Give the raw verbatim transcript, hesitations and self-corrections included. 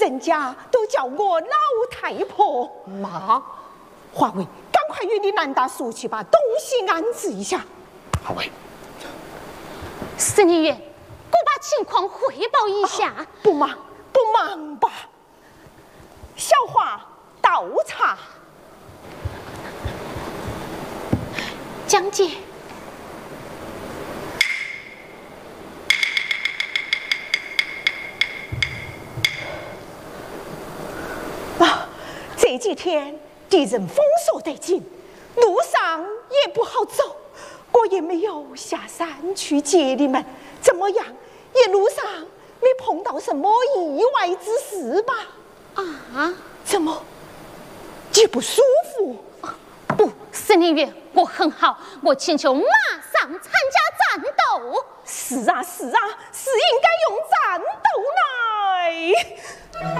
人家都叫我老太婆。 妈， 华为，赶快与你南大叔去把东西安置一下。 好喂， 司令员，我把情况汇报一下。 啊、不忙，不忙吧。小华倒茶。 江姐。 啊，这几天敌人封锁得紧，路上也不好走，我也没有下山去接你们。怎么样？一路上没碰到什么意外之事吧？ 啊？ 怎么？你不舒服？ 不，司令员，我很好，我请求马上参加战斗。 是啊，是啊，是应该用战斗来。